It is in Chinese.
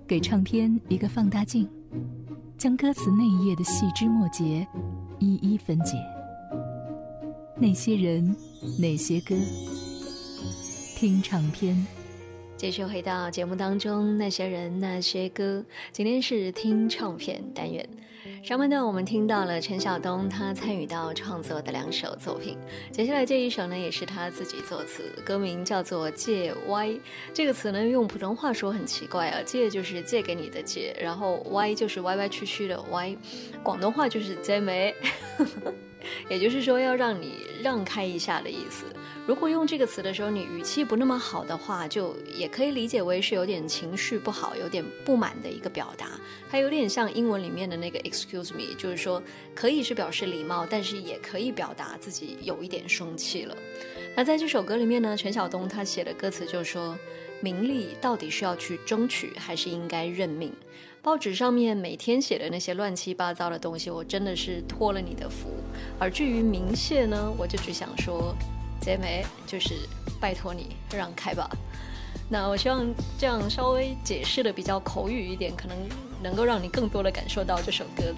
给唱片一个放大镜，将歌词那一页的细枝末节一一分解。那些人，那些歌，听唱片。 继续回到节目当中，那些人那些歌，今天是听唱片单元。上半段我们听到了陈晓东他参与到创作的2首作品，接下来这一首呢也是他自己作词，歌名叫做借歪。这个词呢用普通话说很奇怪啊，借就是借给你的借，然后歪就是歪歪曲曲的歪，广东话就是借没也就是说要让你让开一下的意思。如果用这个词的时候你语气不那么好的话，就也可以理解为是有点情绪不好，有点不满的一个表达。它有点像英文里面的那个 excuse me， 就是说可以是表示礼貌，但是也可以表达自己有一点生气了。那在这首歌里面呢，陈晓东他写的歌词就说，名利到底是要去争取还是应该认命？报纸上面每天写的那些乱七八糟的东西，我真的是托了你的福。而至于明谢呢，我就只想说姐妹，就是拜托你让开吧。那我希望这样稍微解释的比较口语一点，可能能够让你更多的感受到这首歌